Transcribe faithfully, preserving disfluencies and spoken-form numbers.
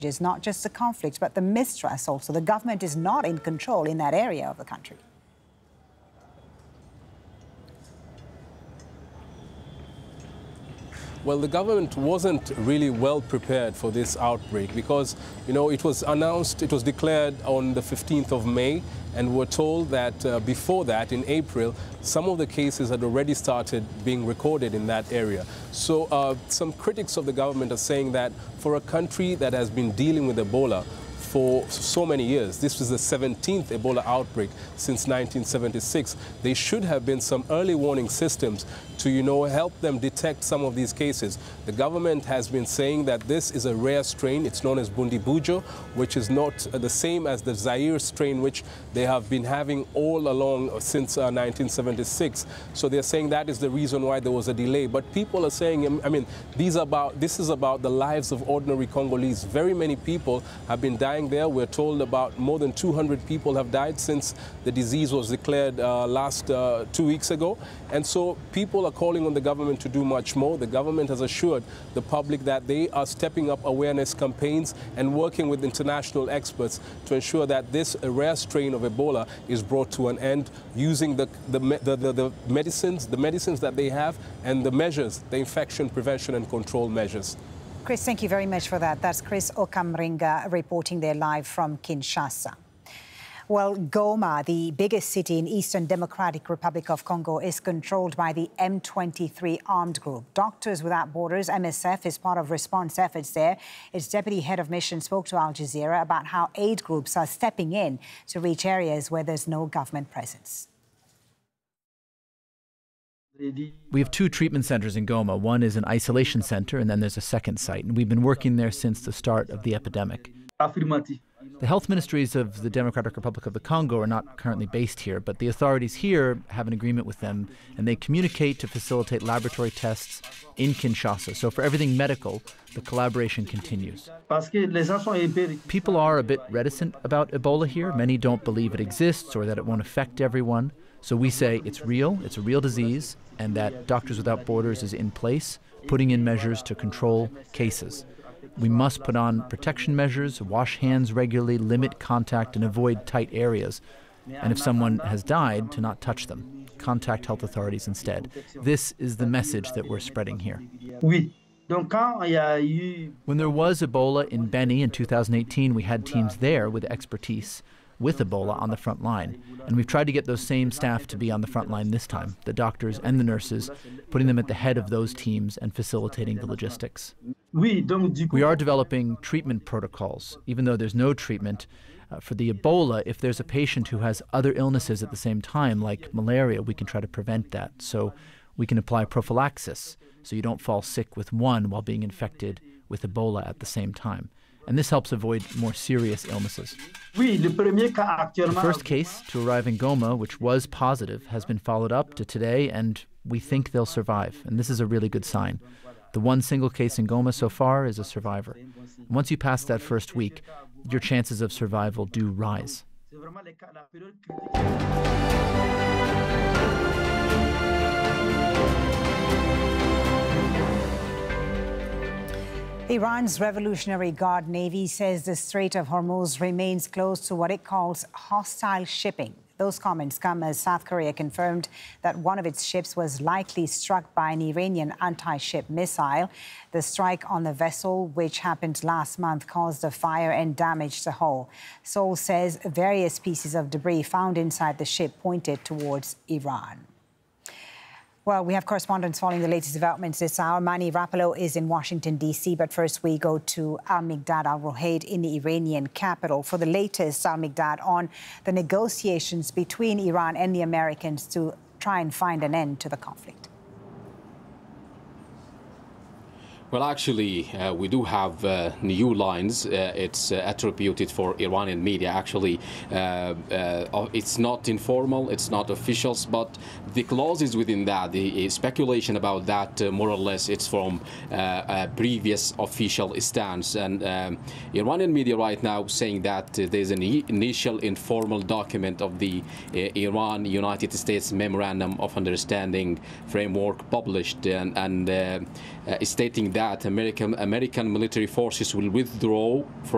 It's not just the conflict, but the mistrust also. The government is not in control in that area of the country. Well, the government wasn't really well prepared for this outbreak because, you know, it was announced, it was declared on the fifteenth of May, and we're told that uh, before that, in April, some of the cases had already started being recorded in that area. So uh, some critics of the government are saying that for a country that has been dealing with Ebola for so many years, this was the seventeenth Ebola outbreak since nineteen seventy-six, there should have been some early warning systems to, you know, help them detect some of these cases. The government has been saying that this is a rare strain. It's known as Bundibugyo, which is not the same as the Zaire strain, which they have been having all along since uh, nineteen seventy-six. So they're saying that is the reason why there was a delay. But people are saying, I mean, these are about, this is about the lives of ordinary Congolese. Very many people have been dying there. We're told about more than two hundred people have died since the disease was declared uh, last uh, two weeks ago. And so people are calling on the government to do much more. The government has assured the public that they are stepping up awareness campaigns and working with international experts to ensure that this rare strain of Ebola is brought to an end using the, the, the, the, the medicines, the medicines that they have and the measures, the infection prevention and control measures. Chris, thank you very much for that. That's Chris Okamringa reporting there live from Kinshasa. Well, Goma, the biggest city in Eastern Democratic Republic of Congo, is controlled by the M twenty-three armed group. Doctors Without Borders, M S F, is part of response efforts there. Its deputy head of mission spoke to Al Jazeera about how aid groups are stepping in to reach areas where there's no government presence. We have two treatment centers in Goma. One is an isolation center, and then there's a second site. And we've been working there since the start of the epidemic. The health ministries of the Democratic Republic of the Congo are not currently based here, but the authorities here have an agreement with them, and they communicate to facilitate laboratory tests in Kinshasa. So for everything medical, the collaboration continues. People are a bit reticent about Ebola here. Many don't believe it exists or that it won't affect everyone. So we say it's real, it's a real disease, and that Doctors Without Borders is in place, putting in measures to control cases. We must put on protection measures, wash hands regularly, limit contact, and avoid tight areas. And if someone has died, to not touch them. Contact health authorities instead. This is the message that we're spreading here. When there was Ebola in Beni in two thousand eighteen, we had teams there with expertise with Ebola on the front line. And we've tried to get those same staff to be on the front line this time, the doctors and the nurses, putting them at the head of those teams and facilitating the logistics. We are developing treatment protocols, even though there's no treatment. Uh, for the Ebola, if there's a patient who has other illnesses at the same time, like malaria, we can try to prevent that. So we can apply prophylaxis, so you don't fall sick with one while being infected with Ebola at the same time. And this helps avoid more serious illnesses. The first case to arrive in Goma, which was positive, has been followed up to today, and we think they'll survive. And this is a really good sign. The one single case in Goma so far is a survivor. And once you pass that first week, your chances of survival do rise. Iran's Revolutionary Guard Navy says the Strait of Hormuz remains closed to what it calls hostile shipping. Those comments come as South Korea confirmed that one of its ships was likely struck by an Iranian anti-ship missile. The strike on the vessel, which happened last month, caused a fire and damaged the hull. Seoul says various pieces of debris found inside the ship pointed towards Iran. Well, we have correspondents following the latest developments this hour. Mani Rapallo is in Washington, D C, but first we go to Al-Mikdad al-Ruhayd in the Iranian capital for the latest, Al-Mikdad, on the negotiations between Iran and the Americans to try and find an end to the conflict. Well, actually, uh, we do have uh, new lines. Uh, it's uh, attributed for Iranian media. Actually, uh, uh, it's not informal, it's not officials, but the clauses within that, the speculation about that, uh, more or less, it's from uh, a previous official stance. And um, Iranian media right now saying that uh, there's an e initial informal document of the uh, Iran-United States Memorandum of Understanding framework published, and, and uh, uh, stating that American American military forces will withdraw from